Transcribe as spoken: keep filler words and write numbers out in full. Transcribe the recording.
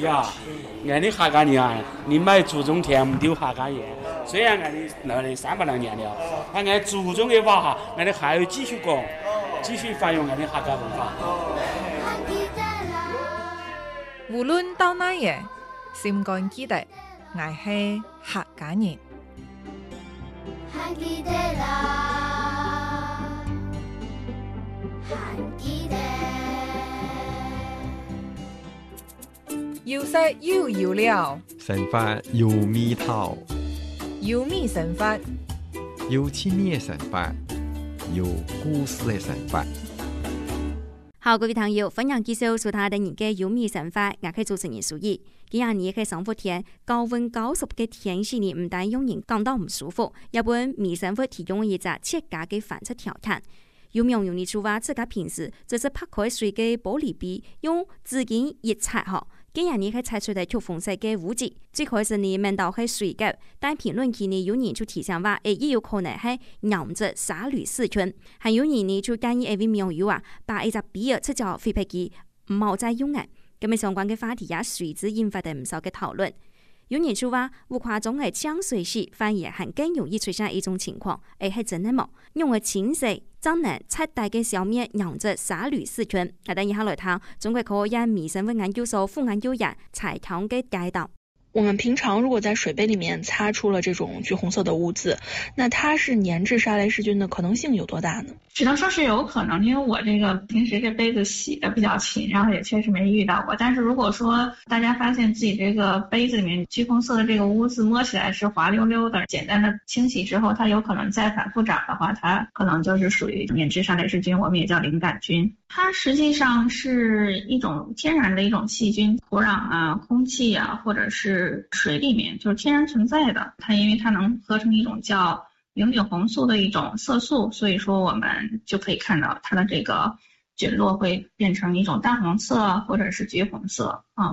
地啊，俺的哈嘎尼啊，你买注重甜不丢哈嘎盐。虽然俺的那里三百来年了，但俺注重的话哈，俺的还要继续讲，继续发扬俺的哈嘎文化。 無論到哪嘢，心肝記得，我係客家人。有色又有料， 神法有味道， 有味神法， 有趣味的神法，有故事的神法。 好，各位朋友，分享介紹所他的人嘅有味神法，我係主持人蘇怡。今日你喺生活天高溫高濕嘅天氣呢，唔但讓人感到唔舒服，日本味神法提供一隻切家嘅反射調侃。有冇用你出話自家平時就是拍開水嘅玻璃杯，用紙巾一擦嗬。今日你係採取嚟觸風式嘅污漬，最開始你聞到係水嘅，但評論區呢有人就提醒話，誒亦有可能係釀製沙呂氏菌，還有人呢就建議 A V 苗友啊，把一隻杯出咗飛拍機，唔好再用啊。咁樣相關嘅話題也隨之引發咗唔少嘅討論。有人就話，無誇種係嗆水時，反而係更容易出現一種情況，誒係真係冇用嘅清洗。真能徹底嘅消滅釀製沙呂氏菌。嗱，等以下來睇中國科研微生物研究所副研究員蔡強嘅解答。 我们平常如果在水杯里面擦出了这种橘红色的污渍，那它是粘制沙雷氏菌的可能性有多大呢？ 只能说是有可能，因为我这个平时这杯子洗的比较勤，然后也确实没遇到过。但是如果说大家发现自己这个杯子里面橘红色的这个污渍摸起来是滑溜溜的，简单的清洗之后，它有可能再反复长的话，它可能就是属于粘制沙雷氏菌，我们也叫灵杆菌。它实际上是一种天然的一种细菌，土壤啊、空气啊，或者是水里面就是天然存在的。它因为它能合成一种叫荧顶红素的一种色素，所以说我们就可以看到它的这个菌落会变成一种淡黄色或者是橘红色啊。